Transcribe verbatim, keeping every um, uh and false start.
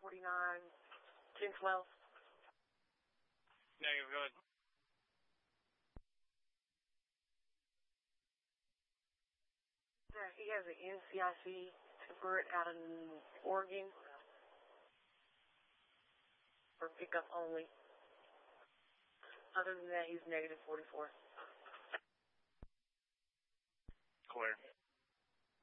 forty-nine, ten twelve. Negative, go ahead. Uh, he has an N C I C temperate out in Oregon for pickup only. Other than that, he's negative forty-four. Clear.